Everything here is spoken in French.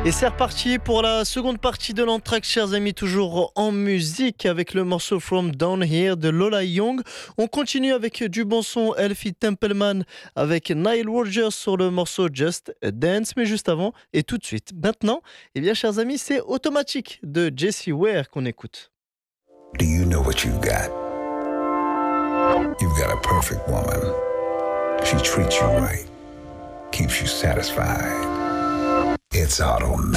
Et c'est reparti pour la seconde partie de l'entraque, chers amis, toujours en musique avec le morceau From Down Here de Lola Young. On continue avec du bon son, Elfie Templeman avec Nile Rodgers sur le morceau Just a Dance, mais juste avant et tout de suite. Maintenant, eh bien, chers amis, c'est Automatique de Jessie Ware qu'on écoute. Do you know what you've got? You've got a perfect woman. She treats you right, keeps you satisfied. It's automatic.